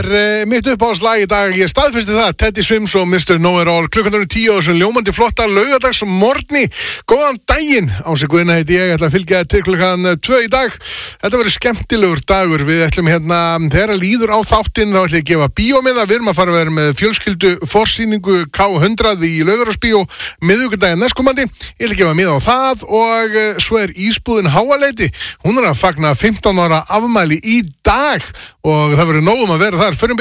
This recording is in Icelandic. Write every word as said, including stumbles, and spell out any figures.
Mitt uppáhaldslag í dag, ég staðfesti það, Teddy Swims og mister Know-It-All, klukkan eru tíu og þessum ljómandi flotta laugardagsmorgni. Góðan daginn, Ási Guðna heiti ég, ætla að fylgja til klukkan tvö í dag. Þetta verður skemmtilegur dagur, við ætlum hérna, þegar líður á þáttinn, þá ætlum ég að gefa bíómiða, við erum að fara að vera með fjölskyldu forsýningu K hundrað í Laugarásbíó, miðvikudaginn næstkomandi, ég ætla að gefa miða á það og uh, svo er ísbúðin Háaleiti, hún er að fagna fimmtán ára afmæli í dag og það verður nóg um að vera þar. Förum